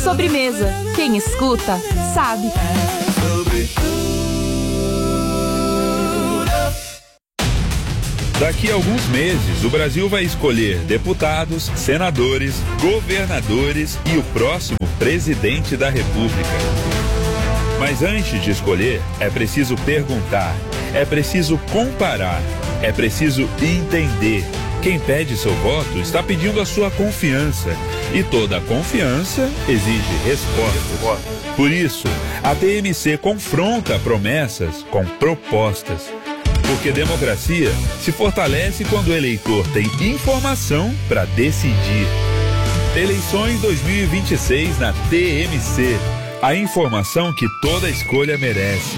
Sobremesa. Quem escuta, sabe. Daqui a alguns meses, o Brasil vai escolher deputados, senadores, governadores e o próximo presidente da República. Mas antes de escolher, é preciso perguntar, é preciso comparar, é preciso entender. Quem pede seu voto está pedindo a sua confiança. E toda confiança exige respostas. Por isso, a TMC confronta promessas com propostas. Porque democracia se fortalece quando o eleitor tem informação para decidir. Eleições 2026 na TMC. A informação que toda escolha merece.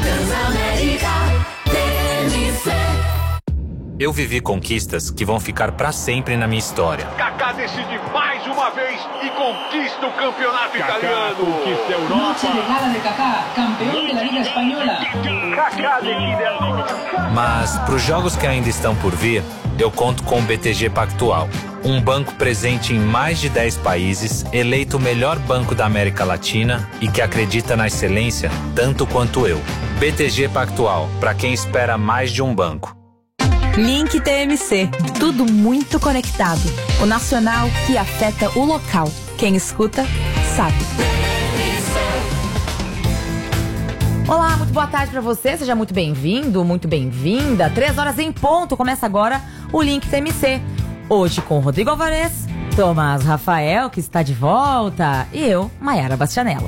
Eu vivi conquistas que vão ficar para sempre na minha história. Kaká decide mais uma vez e conquista o campeonato italiano. Conquista a Europa. Noche de gala de Kaká, campeão da Liga Espanhola. Kaká decide. Mas para os jogos que ainda estão por vir, eu conto com o BTG Pactual. Um banco presente em mais de 10 países, eleito o melhor banco da América Latina e que acredita na excelência tanto quanto eu. BTG Pactual, para quem espera mais de um banco. Link TMC. Tudo muito conectado. O nacional que afeta o local. Quem escuta, sabe. Olá, muito boa tarde pra você. Seja muito bem-vindo, muito bem-vinda. 3 horas em ponto. Começa agora o Link TMC. Hoje com Rodrigo Alvarez, Tomás Rafael, que está de volta, e eu, Maiara Bastianello.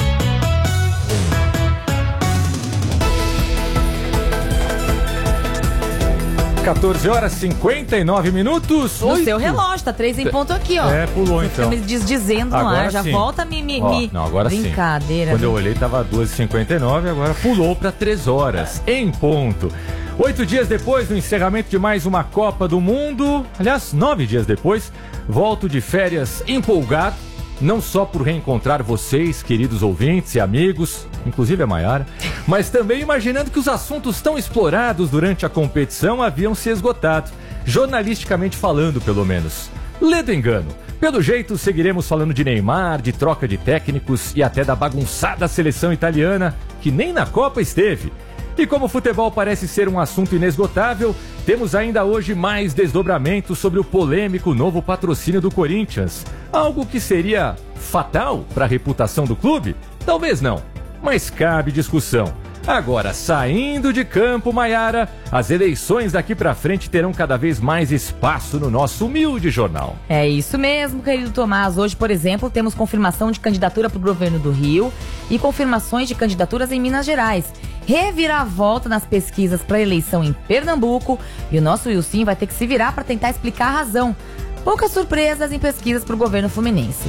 (14h59) No seu relógio, tá 3 em ponto aqui, ó. Pulou você então. Fica me dizendo no ar, já sim. volta Não, agora brincadeira. Sim. Quando eu olhei tava 2h59, agora pulou para 3 horas, em ponto. 8 dias depois do encerramento de mais uma Copa do Mundo, aliás, 9 dias depois, volto de férias empolgado, não só por reencontrar vocês, queridos ouvintes e amigos, inclusive a Maiara, mas também imaginando que os assuntos tão explorados durante a competição haviam se esgotado, jornalisticamente falando, pelo menos. Ledo engano. Pelo jeito, seguiremos falando de Neymar, de troca de técnicos e até da bagunçada seleção italiana, que nem na Copa esteve. E como o futebol parece ser um assunto inesgotável, temos ainda hoje mais desdobramentos sobre o polêmico novo patrocínio do Corinthians. Algo que seria fatal para a reputação do clube? Talvez não, mas cabe discussão. Agora, saindo de campo, Maiara, as eleições daqui pra frente terão cada vez mais espaço no nosso humilde jornal. É isso mesmo, querido Tomás. Hoje, por exemplo, temos confirmação de candidatura para o governo do Rio e confirmações de candidaturas em Minas Gerais. Reviravolta nas pesquisas para a eleição em Pernambuco e o nosso Wilson vai ter que se virar para tentar explicar a razão. Poucas surpresas em pesquisas para o governo fluminense.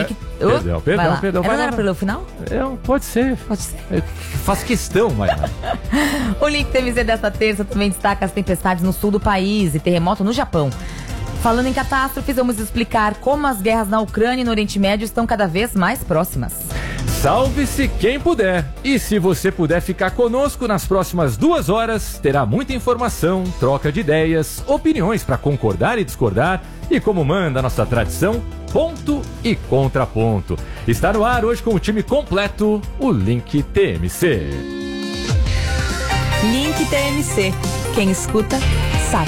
Perdão. Não era para ler o final? Pode ser. Faço questão, Maiara. O Link TMZ desta terça também destaca as tempestades no sul do país e terremoto no Japão. Falando em catástrofes, vamos explicar como as guerras na Ucrânia e no Oriente Médio estão cada vez mais próximas. Salve-se quem puder! E se você puder ficar conosco nas próximas 2 horas, terá muita informação, troca de ideias, opiniões para concordar e discordar e, como manda a nossa tradição, ponto e contraponto. Está no ar hoje com o time completo, o Link TMC. Link TMC. Quem escuta, sabe.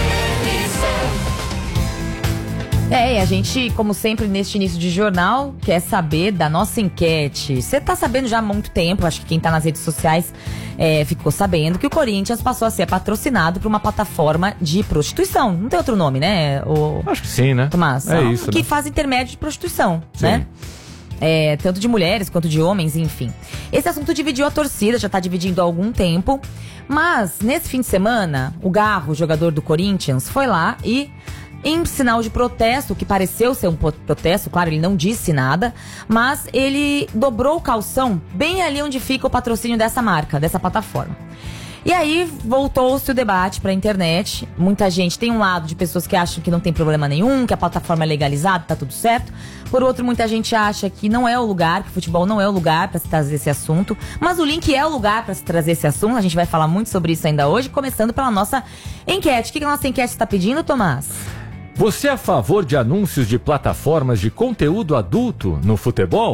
E a gente, como sempre, neste início de jornal, quer saber da nossa enquete. Você tá sabendo já há muito tempo, acho que quem tá nas redes sociais ficou sabendo que o Corinthians passou a ser patrocinado por uma plataforma de prostituição. Não tem outro nome, né? Acho que sim, né? Tomás, isso, que né? faz intermédio de prostituição, sim. Né? Tanto de mulheres quanto de homens, enfim. Esse assunto dividiu a torcida, já tá dividindo há algum tempo. Mas, nesse fim de semana, o Garro, jogador do Corinthians, foi lá e, em sinal de protesto, que pareceu ser um protesto, claro, ele não disse nada, mas ele dobrou o calção bem ali onde fica o patrocínio dessa marca, dessa plataforma. E aí voltou-se o debate para a internet. Muita gente tem um lado de pessoas que acham que não tem problema nenhum, que a plataforma é legalizada, tá tudo certo. Por outro, muita gente acha que não é o lugar, que o futebol não é o lugar para se trazer esse assunto. Mas o Link é o lugar para se trazer esse assunto. A gente vai falar muito sobre isso ainda hoje, começando pela nossa enquete. O que a nossa enquete está pedindo, Tomás? Você é a favor de anúncios de plataformas de conteúdo adulto no futebol?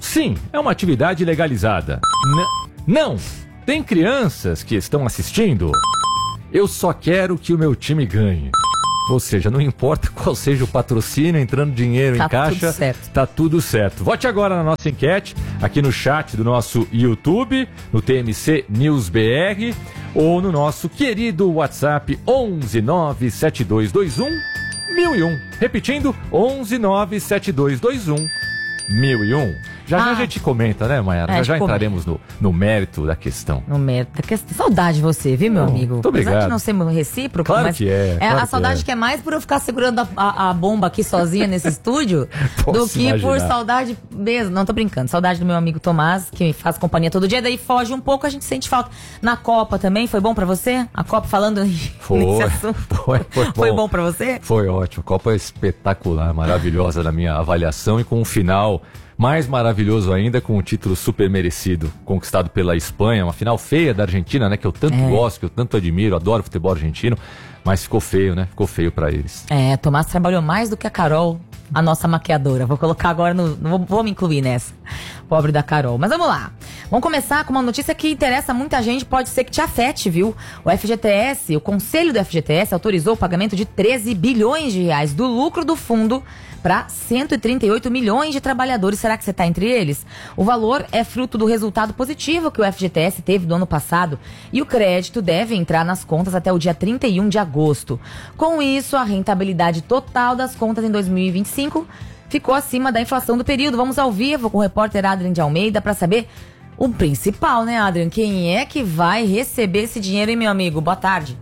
Sim, é uma atividade legalizada. Não! Tem crianças que estão assistindo? Eu só quero que o meu time ganhe. Ou seja, não importa qual seja o patrocínio, entrando dinheiro em caixa, tá tudo certo. Vote agora na nossa enquete, aqui no chat do nosso YouTube, no TMC News BR, ou no nosso querido WhatsApp 1197221 1001. Repetindo, 1197221 1001. Já a gente comenta, né, Mayara? Já entraremos no mérito da questão. No mérito da questão. Saudade de você, viu, meu amigo? Muito obrigado. Apesar de não ser recíproco, claro mas que é. A saudade que é mais por eu ficar segurando a bomba aqui sozinha nesse estúdio do que imaginar. Por saudade mesmo. Não, tô brincando. Saudade do meu amigo Tomás, que me faz companhia todo dia. Daí foge um pouco, a gente sente falta. Na Copa também, foi bom pra você? A Copa falando nesse assunto. Foi bom pra você? Foi ótimo. A Copa é espetacular, maravilhosa na minha avaliação e com um final mais maravilhoso ainda, com um título super merecido, conquistado pela Espanha, uma final feia da Argentina, né, que eu tanto gosto, que eu tanto admiro, adoro futebol argentino, mas ficou feio, né, ficou feio pra eles. Tomás trabalhou mais do que a Carol, a nossa maquiadora, vou colocar agora vou me incluir nessa, pobre da Carol, mas vamos lá. Vamos começar com uma notícia que interessa muita gente, pode ser que te afete, viu? O FGTS, o Conselho do FGTS autorizou o pagamento de 13 bilhões de reais do lucro do fundo para 138 milhões de trabalhadores. Será que você está entre eles? O valor é fruto do resultado positivo que o FGTS teve do ano passado e o crédito deve entrar nas contas até o dia 31 de agosto. Com isso, a rentabilidade total das contas em 2025 ficou acima da inflação do período. Vamos ao vivo com o repórter Adrian de Almeida para saber o principal, né, Adrian? Quem é que vai receber esse dinheiro, hein, meu amigo? Boa tarde.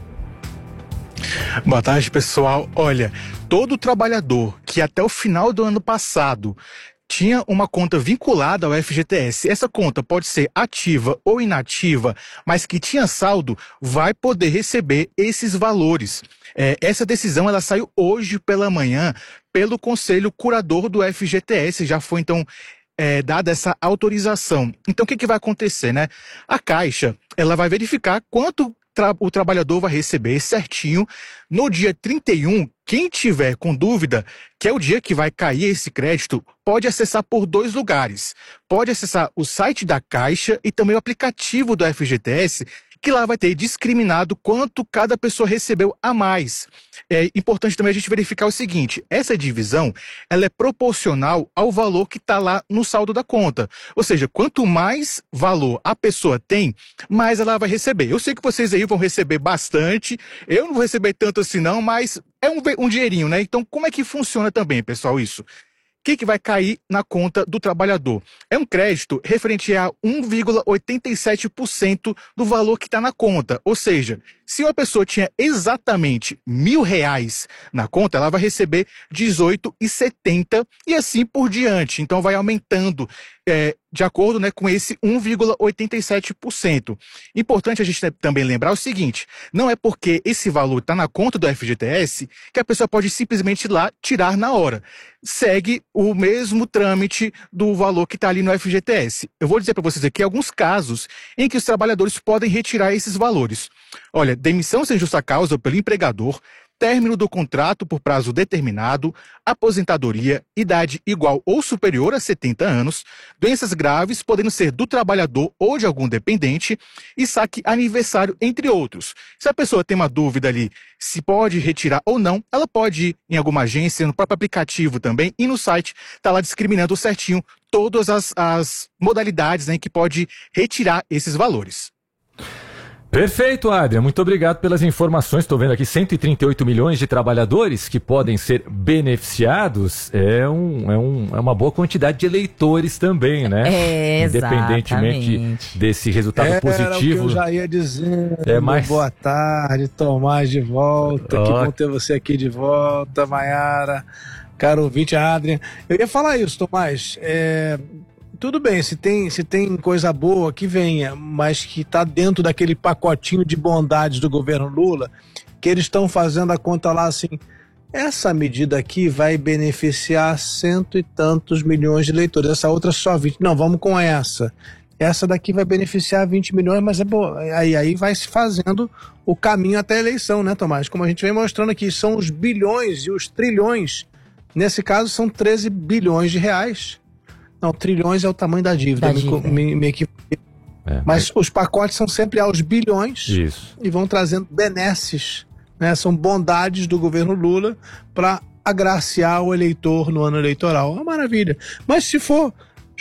Boa tarde, pessoal. Olha, todo trabalhador que até o final do ano passado tinha uma conta vinculada ao FGTS, essa conta pode ser ativa ou inativa, mas que tinha saldo, vai poder receber esses valores. Essa decisão ela saiu hoje pela manhã pelo Conselho Curador do FGTS, já foi então dada essa autorização. Então o que vai acontecer, né? A Caixa ela vai verificar quanto o trabalhador vai receber certinho no dia 31. Quem tiver com dúvida, que é o dia que vai cair esse crédito, pode acessar por 2 lugares. Pode acessar o site da Caixa e também o aplicativo do FGTS, que lá vai ter discriminado quanto cada pessoa recebeu a mais. É importante também a gente verificar o seguinte, essa divisão ela é proporcional ao valor que está lá no saldo da conta. Ou seja, quanto mais valor a pessoa tem, mais ela vai receber. Eu sei que vocês aí vão receber bastante, eu não vou receber tanto assim não, mas é um dinheirinho, né? Então como é que funciona também, pessoal, isso? O que vai cair na conta do trabalhador? É um crédito referente a 1,87% do valor que está na conta. Ou seja, se uma pessoa tinha exatamente R$1.000 na conta, ela vai receber R$18,70 e assim por diante. Então vai aumentando de acordo, né, com esse 1,87%. Importante a gente também lembrar o seguinte, não é porque esse valor está na conta do FGTS que a pessoa pode simplesmente ir lá tirar na hora. Segue o mesmo trâmite do valor que está ali no FGTS. Eu vou dizer para vocês aqui alguns casos em que os trabalhadores podem retirar esses valores. Olha, demissão sem justa causa pelo empregador, término do contrato por prazo determinado, aposentadoria, idade igual ou superior a 70 anos, doenças graves podendo ser do trabalhador ou de algum dependente e saque aniversário, entre outros. Se a pessoa tem uma dúvida ali se pode retirar ou não, ela pode ir em alguma agência, no próprio aplicativo também e no site, está lá discriminando certinho todas as modalidades, né, que pode retirar esses valores. Perfeito, Adrian. Muito obrigado pelas informações. Estou vendo aqui 138 milhões de trabalhadores que podem ser beneficiados. É uma boa quantidade de eleitores também, né? Independentemente desse resultado positivo. Era o que eu já ia dizer. Boa tarde, Tomás de volta. Que bom ter você aqui de volta, Mayara. Caro ouvinte, Adrian. Eu ia falar isso, Tomás. Tudo bem, se tem coisa boa que venha, mas que está dentro daquele pacotinho de bondades do governo Lula, que eles estão fazendo a conta lá assim, essa medida aqui vai beneficiar 100 e tantos milhões de eleitores, essa outra só 20, não, vamos com essa daqui vai beneficiar 20 milhões, mas é boa, aí vai se fazendo o caminho até a eleição, né, Tomás? Como a gente vem mostrando aqui, são os bilhões e os trilhões, nesse caso são 13 bilhões de reais, Não, trilhões é o tamanho da dívida. Me equivoquei. Mas os pacotes são sempre aos bilhões. Isso. E vão trazendo benesses, né? São bondades do governo Lula para agraciar o eleitor no ano eleitoral. É uma maravilha. Mas se for